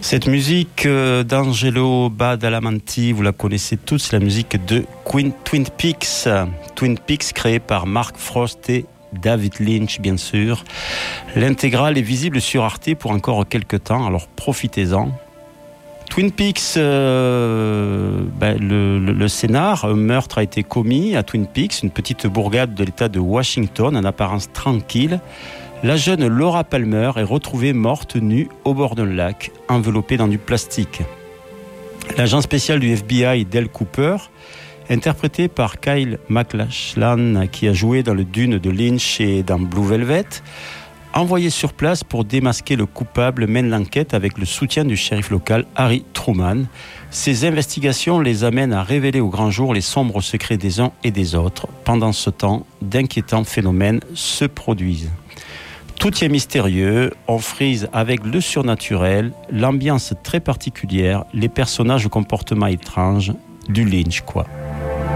Cette musique d'Angelo Badalamenti, vous la connaissez tous, c'est la musique de Twin Peaks. Twin Peaks créé par Mark Frost et David Lynch, bien sûr. L'intégrale est visible sur Arte pour encore quelques temps, alors profitez-en. Twin Peaks, le scénar, un meurtre a été commis à Twin Peaks, une petite bourgade de l'État de Washington, en apparence tranquille. La jeune Laura Palmer est retrouvée morte nue au bord d'un lac, enveloppée dans du plastique. L'agent spécial du FBI, Dale Cooper, interprété par Kyle MacLachlan, qui a joué dans le Dune de Lynch et dans Blue Velvet, envoyé sur place pour démasquer le coupable, mène l'enquête avec le soutien du shérif local Harry Truman. Ces investigations les amènent à révéler au grand jour les sombres secrets des uns et des autres. Pendant ce temps, d'inquiétants phénomènes se produisent. Tout y est mystérieux, on frise avec le surnaturel, l'ambiance très particulière, les personnages au comportement étrange, du Lynch quoi.